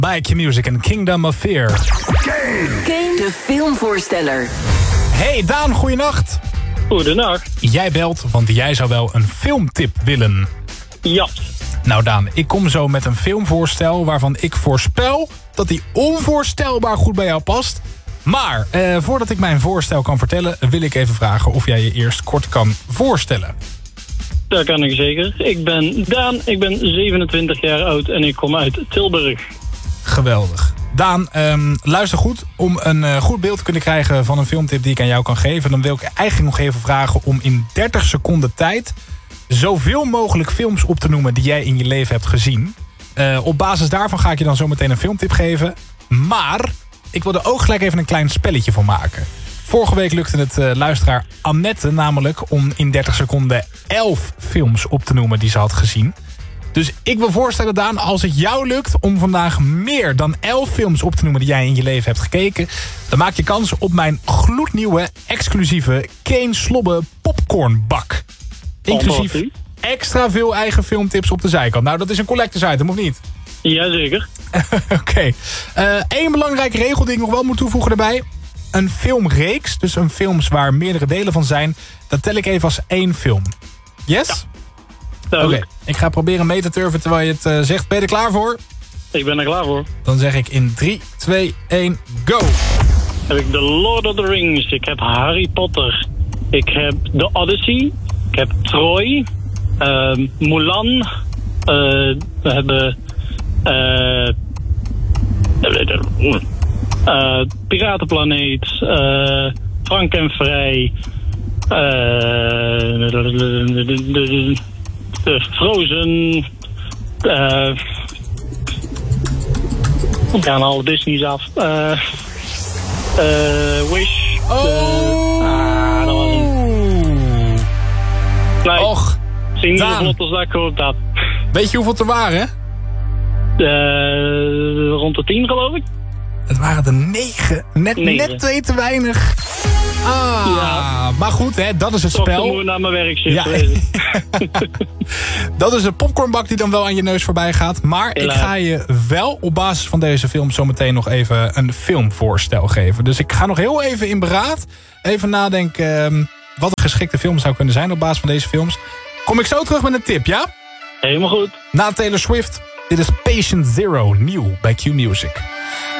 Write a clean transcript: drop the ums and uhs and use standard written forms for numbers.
Bij Q-Music en Kingdom of Fear. Kane, de filmvoorsteller. Hey Daan, goeienacht. Goedenacht. Jij belt, want jij zou wel een filmtip willen. Ja. Nou Daan, ik kom zo met een filmvoorstel waarvan ik voorspel dat die onvoorstelbaar goed bij jou past. Maar voordat ik mijn voorstel kan vertellen, wil ik even vragen of jij je eerst kort kan voorstellen. Dat kan ik zeker. Ik ben Daan, ik ben 27 jaar oud en ik kom uit Tilburg. Geweldig. Daan, luister goed. Om een goed beeld te kunnen krijgen van een filmtip die ik aan jou kan geven, dan wil ik eigenlijk nog even vragen om in 30 seconden tijd zoveel mogelijk films op te noemen die jij in je leven hebt gezien. Op basis daarvan ga ik je dan zo meteen een filmtip geven. Maar ik wil er ook gelijk even een klein spelletje van maken. Vorige week lukte het luisteraar Annette namelijk om in 30 seconden 11 films op te noemen die ze had gezien. Dus ik wil voorstellen, Daan, als het jou lukt om vandaag meer dan 11 films op te noemen die jij in je leven hebt gekeken, dan maak je kans op mijn gloednieuwe, exclusieve Kane Slobbe popcornbak. Inclusief extra veel eigen filmtips op de zijkant. Nou, dat is een collectors item, of niet? Jazeker. Oké. Eén belangrijke regel die ik nog wel moet toevoegen erbij. Een filmreeks, dus een films waar meerdere delen van zijn, dat tel ik even als 1 film. Yes? Ja. Oké. Ik ga proberen mee te turven terwijl je het zegt. Ben je er klaar voor? Ik ben er klaar voor. Dan zeg ik in 3, 2, 1, go! Heb ik The Lord of the Rings, ik heb Harry Potter, ik heb The Odyssey, ik heb Troy, Mulan, we hebben Piratenplaneet, Frank en Vrij, Frozen, we gaan alle Disney's af, Wish. Oh! Dat was hem. Nee, Och, zie niet zo Daan. vlot als dat ik gehoopt had. Weet je hoeveel er waren? Rond de 10 geloof ik. Het waren er 9. Net 2 te weinig. Ah, Ja. Maar goed, hè, dat is het Toch te spel. moe naar mijn werk zitten. Ja. Dat is een popcornbak die dan wel aan je neus voorbij gaat. Maar Helaas. ik ga je wel op basis van deze film zometeen nog even een filmvoorstel geven. Dus ik ga nog heel even in beraad. Even nadenken wat een geschikte film zou kunnen zijn op basis van deze films. Kom ik zo terug met een tip, ja? Helemaal goed. Na Taylor Swift, dit is Patient Zero, nieuw bij Q-Music.